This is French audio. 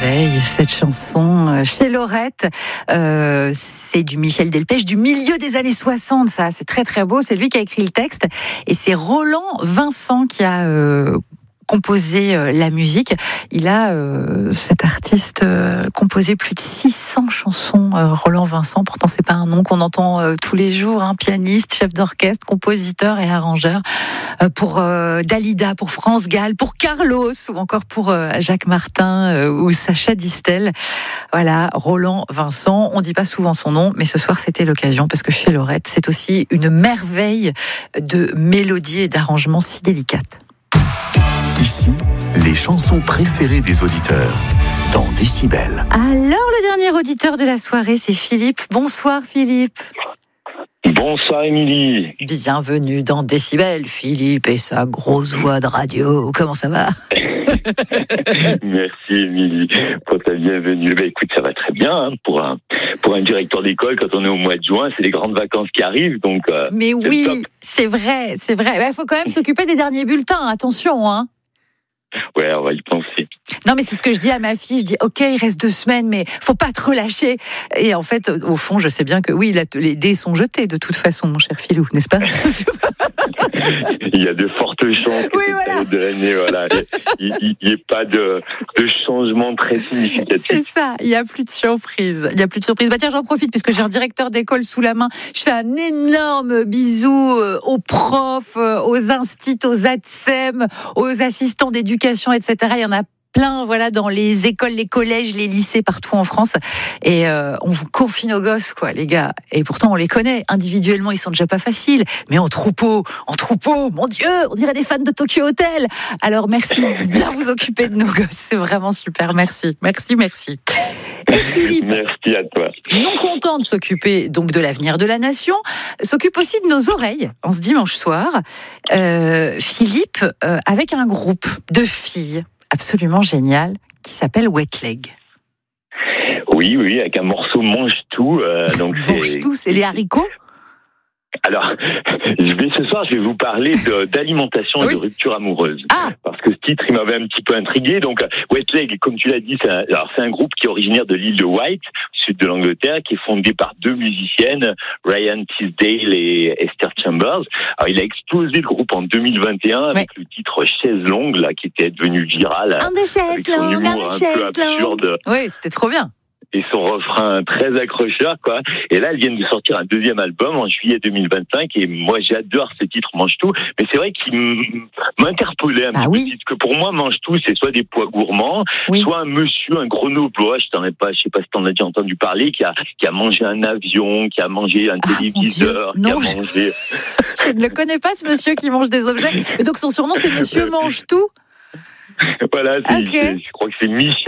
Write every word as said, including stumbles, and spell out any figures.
merveille, cette chanson chez Lorette. Euh, c'est du Michel Delpech, du milieu des années soixante, ça. C'est très très beau. C'est lui qui a écrit le texte. Et c'est Roland Vincent qui a euh, composé euh, la musique. Il a, euh, cet artiste, euh, composé plus de six cents chansons, euh, Roland Vincent. Pourtant, c'est pas un nom qu'on entend euh, tous les jours. Hein. Pianiste, chef d'orchestre, compositeur et arrangeur. Euh, pour euh, Dalida, pour France Gall, pour Carlos, ou encore pour euh, Jacques Martin euh, ou Sacha Distel. Voilà, Roland Vincent. On dit pas souvent son nom, mais ce soir, c'était l'occasion, parce que chez Lorette, c'est aussi une merveille de mélodie et d'arrangement si délicate. Ici, les chansons préférées des auditeurs, dans Décibel. Alors, le dernier auditeur de la soirée, c'est Philippe. Bonsoir Philippe. Bonsoir Émilie. Bienvenue dans Décibel, Philippe et sa grosse voix de radio. Comment ça va? Merci Émilie pour ta bienvenue. Ben, écoute, ça va très bien hein, pour un pour un directeur d'école quand on est au mois de juin, c'est les grandes vacances qui arrivent, donc. Euh, Mais oui, c'est vrai, c'est vrai. Il ben, faut quand même s'occuper des derniers bulletins. Attention, hein. Ouais, on va y penser. Non, mais c'est ce que je dis à ma fille. Je dis, ok, il reste deux semaines, mais faut pas te relâcher. Et en fait, au fond, je sais bien que oui, les dés sont jetés de toute façon, mon cher Philou, n'est-ce pas? Il y a de fortes chances que oui, cette voilà. période de l'année, voilà, il n'y ait pas de, de changement très significatif. C'est ça, il n'y a plus de surprise. Il n'y a plus de surprise. Bah tiens, j'en profite puisque j'ai un directeur d'école sous la main. Je fais un énorme bisou aux profs, aux instits, aux A T S E M, aux assistants d'éducation, et cetera. Il y en a plein, voilà, dans les écoles, les collèges, les lycées, partout en France. Et euh, on vous confie nos gosses, quoi, les gars. Et pourtant, on les connaît. Individuellement, ils sont déjà pas faciles. Mais en troupeau, en troupeau, mon Dieu, on dirait des fans de Tokyo Hotel. Alors, merci de bien vous occuper de nos gosses. C'est vraiment super. Merci, merci, merci. Et Philippe, merci à toi. Non content de s'occuper donc de l'avenir de la nation, s'occupe aussi de nos oreilles en ce dimanche soir. Euh, Philippe, euh, avec un groupe de filles absolument génial qui s'appelle Wet Leg. Oui, oui, avec un morceau mange tout. Euh, donc mange c'est... tout, c'est les haricots. Alors, je vais ce soir, je vais vous parler de, d'alimentation oui. et de rupture amoureuse. Ah. Parce que ce titre, il m'avait un petit peu intrigué. Donc, Wet Leg, comme tu l'as dit, c'est un, alors c'est un groupe qui est originaire de l'île de Wight, sud de l'Angleterre, qui est fondé par deux musiciennes, Ryan Tisdale et Esther Chambers. Alors, il a explosé le groupe en deux mille vingt et un avec ouais. le titre Chaise longue, là, qui était devenu viral. Un de chaise longue, un de chaise longue. Oui, c'était trop bien. Et son refrain très accrocheur, quoi. Et là, elles viennent de sortir un deuxième album en juillet deux mille vingt-cinq. Et moi, j'adore ce titre, Mange tout. Mais c'est vrai qu'il m'interpellait un ah petit oui. peu. Parce que pour moi, Mange tout, c'est soit des pois gourmands, oui. soit un monsieur, un grenoblois, je t'en ai pas, je sais pas si t'en as déjà entendu parler, qui a, qui a mangé un avion, qui a mangé un ah, téléviseur, qui non, a je... mangé. Je ne le connais pas, ce monsieur qui mange des objets. Et donc, son surnom, c'est Monsieur Mange tout. Voilà, c'est, okay. c'est, je crois que c'est Michel.